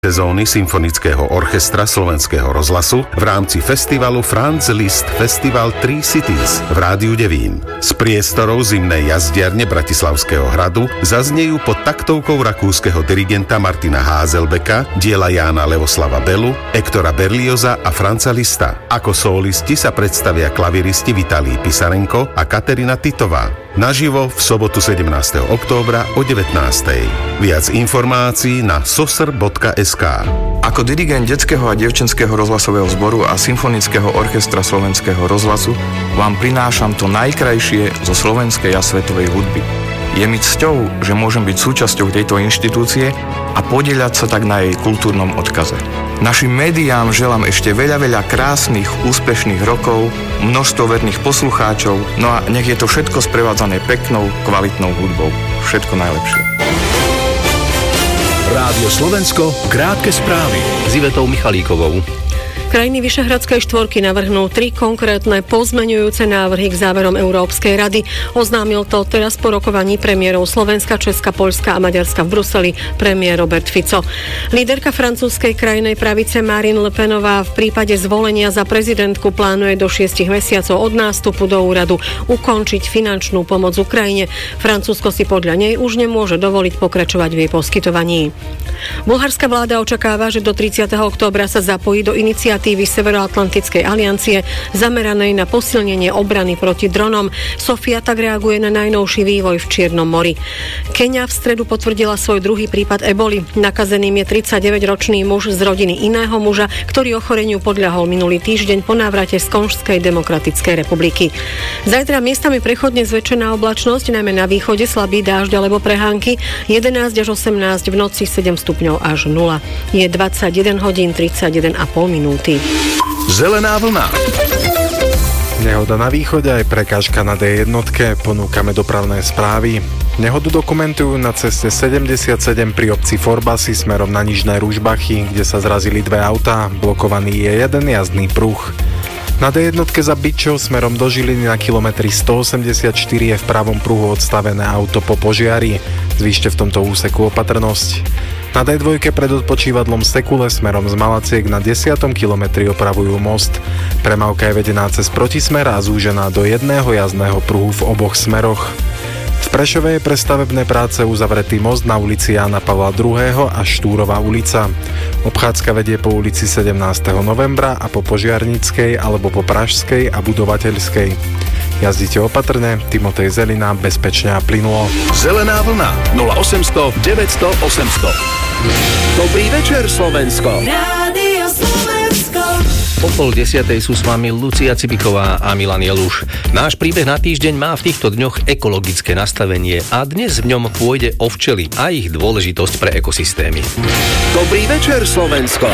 sezóny Symfonického orchestra Slovenského rozhlasu v rámci festivalu Franz Liszt Festival 3 Cities v Rádiu Devín. Z priestorov zimnej jazdiarne Bratislavského hradu zaznejú pod taktovkou rakúskeho dirigenta Martina Házelbeka diela Jána Leoslava Belu, Ektora Berlioza a Franza Lista. Ako solisti sa predstavia klaviristi Vitalij Pisarenko a Katerina Titová. Naživo v sobotu 17. októbra o 19. Viac informácií na sosr.sk. Ako dirigent detského a dievčenského rozhlasového zboru a Symfonického orchestra Slovenského rozhlasu vám prinášam to najkrajšie zo slovenskej a svetovej hudby. Je mi cťou, že môžem byť súčasťou tejto inštitúcie a podieľať sa tak na jej kultúrnom odkaze. Našim médiám želám ešte veľa krásnych, úspešných rokov, množstvo verných poslucháčov, no a nech je to všetko sprevádzané peknou, kvalitnou hudbou. Všetko najlepšie. Rádio Slovensko, krátke správy s Ivetou Michalíkovou. Krajiny Vyšehradskej štvorky navrhnú 3 konkrétne pozmeňujúce návrhy k záverom Európskej rady. Oznámil to teraz po rokovaní premiérov Slovenska, Česka, Poľska a Maďarska v Bruseli premiér Robert Fico. Líderka francúzskej krajnej pravice Marine Le Penová v prípade zvolenia za prezidentku plánuje do 6 mesiacov od nástupu do úradu ukončiť finančnú pomoc Ukrajine. Francúzsko si podľa nej už nemôže dovoliť pokračovať v jej poskytovaní. Bulharská vláda očakáva, že do 30. októbra sa zapojí do iniciatívy Severoatlantickej aliancie zameranej na posilnenie obrany proti dronom. Sofia tak reaguje na najnovší vývoj v Čiernom mori. Keňa v stredu potvrdila svoj druhý prípad eboli. Nakazeným je 39-ročný muž z rodiny iného muža, ktorý ochoreniu podľahol minulý týždeň po návrate z Konžskej demokratickej republiky. Zajtra miestami prechodne zväčšená oblačnosť, najmä na východe slabý dážď alebo prehánky, 11 až 18, v noci 7 stupňov až 0. Je 21 hodín 31,5 minúty. Zelená vlna. Nehoda na východe aj prekážka na D1, ponúkame dopravné správy. Nehodu dokumentujú na ceste 77 pri obci Forbasy smerom na Nižné Ružbachy, kde sa zrazili 2 autá, blokovaný je jeden jazdný pruh. Na D1 za Byčov smerom do Žiliny na kilometri 184 je v pravom pruhu odstavené auto po požiari. Zvýšte v tomto úseku opatrnosť. Na D2 pred odpočívadlom Sekule smerom z Malaciek na 10. kilometri opravujú most. Premávka je vedená cez protismer a zúžená do jedného jazdného pruhu v oboch smeroch. V Prešove je pre stavebné práce uzavretý most na ulici Jána Pavla II. A Štúrová ulica. Obchádzka vedie po ulici 17. novembra a po Požiarnickej alebo po Pražskej a Budovateľskej. Jazdite opatrne, Timotej Zelina, bezpečne a plynulo. Zelená vlna 0800 900 800. Dobrý večer, Slovensko. Rádio Slovensko. Po 9:30 sú s vami Lucia Cibiková a Milan Jeluš. Náš príbeh na týždeň má v týchto dňoch ekologické nastavenie a dnes v ňom pôjde o včely a ich dôležitosť pre ekosystémy. Dobrý večer, Slovensko.